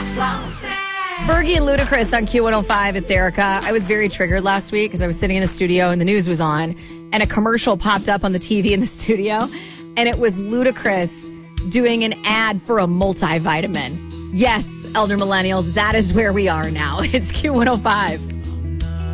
Fergie and Ludacris on Q105. It's Erica. I was very triggered last week because I was sitting in the studio and the news was on and a commercial popped up on the TV in the studio and it was Ludacris doing an ad for a multivitamin. Yes, elder millennials, that is where we are now. It's Q105.